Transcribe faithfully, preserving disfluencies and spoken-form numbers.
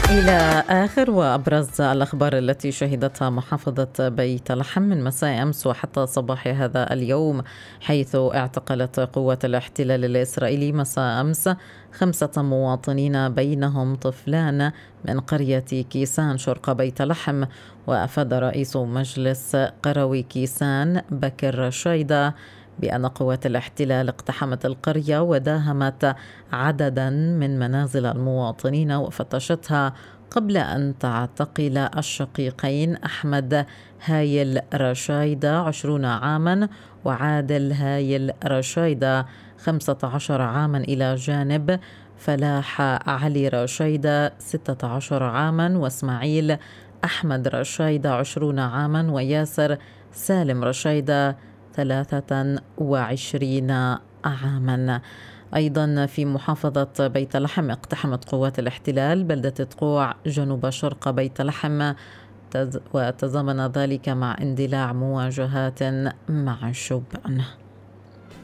إلى آخر وأبرز الأخبار التي شهدتها محافظة بيت لحم من مساء أمس وحتى صباح هذا اليوم، حيث اعتقلت قوات الاحتلال الإسرائيلي مساء أمس خمسة مواطنين بينهم طفلان من قرية كيسان شرق بيت لحم. وأفاد رئيس مجلس قروي كيسان بكر شيدة بأن قوات الاحتلال اقتحمت القرية وداهمت عددا من منازل المواطنين وفتشتها قبل أن تعتقل الشقيقين أحمد هايل رشايدة عشرون عاما وعادل هايل رشايدة خمسة عشر عاما إلى جانب فلاح علي رشايدة ستة عشر عاما واسماعيل أحمد رشايدة عشرون عاما وياسر سالم رشايدة ثلاثة وعشرين عاما. أيضا في محافظة بيت لحم اقتحمت قوات الاحتلال بلدة تقوع جنوب شرق بيت لحم، وتزامن ذلك مع اندلاع مواجهات مع الشبان.